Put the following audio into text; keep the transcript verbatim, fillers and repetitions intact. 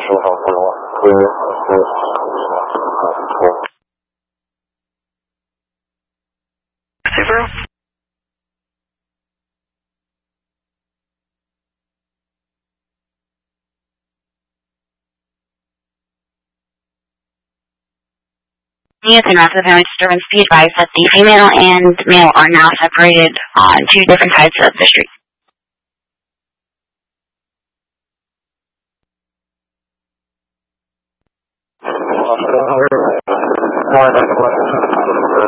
十号电话，可以可以好。 Zero. Yes, and after the family disturbance, be advised that the female and male are now separated on two different sides of the street. One